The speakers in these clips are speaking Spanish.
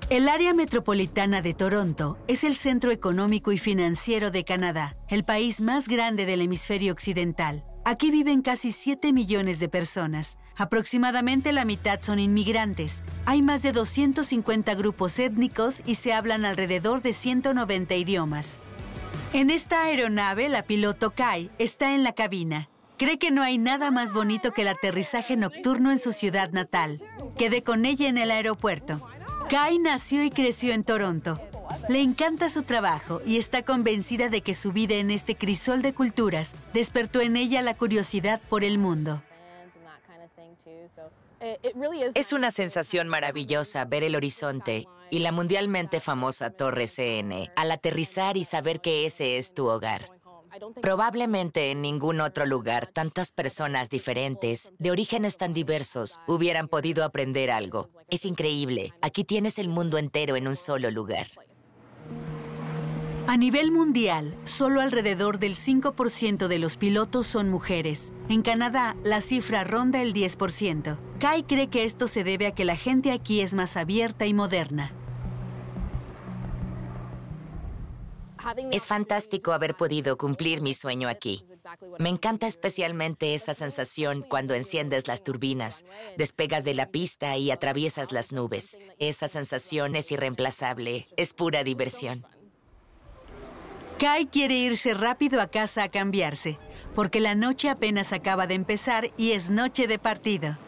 El área metropolitana de Toronto es el centro económico y financiero de Canadá, el país más grande del hemisferio occidental. Aquí viven casi 7 millones de personas. Aproximadamente la mitad son inmigrantes. Hay más de 250 grupos étnicos y se hablan alrededor de 190 idiomas. En esta aeronave, la piloto Kai está en la cabina. Cree que no hay nada más bonito que el aterrizaje nocturno en su ciudad natal. Quedé con ella en el aeropuerto. Kai nació y creció en Toronto. Le encanta su trabajo y está convencida de que su vida en este crisol de culturas despertó en ella la curiosidad por el mundo. Es una sensación maravillosa ver el horizonte y la mundialmente famosa Torre CN al aterrizar y saber que ese es tu hogar. Probablemente en ningún otro lugar tantas personas diferentes, de orígenes tan diversos, hubieran podido aprender algo. Es increíble. Aquí tienes el mundo entero en un solo lugar. A nivel mundial, solo alrededor del 5% de los pilotos son mujeres. En Canadá, la cifra ronda el 10%. Kai cree que esto se debe a que la gente aquí es más abierta y moderna. Es fantástico haber podido cumplir mi sueño aquí. Me encanta especialmente esa sensación cuando enciendes las turbinas, despegas de la pista y atraviesas las nubes. Esa sensación es irreemplazable, es pura diversión. Kai quiere irse rápido a casa a cambiarse, porque la noche apenas acaba de empezar y es noche de partido.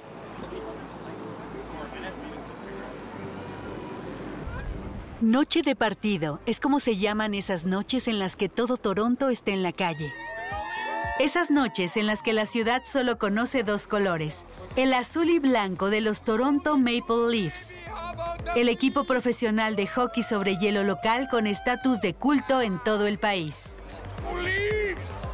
Noche de partido es como se llaman esas noches en las que todo Toronto está en la calle. Esas noches en las que la ciudad solo conoce dos colores, el azul y blanco de los Toronto Maple Leafs, el equipo profesional de hockey sobre hielo local con estatus de culto en todo el país.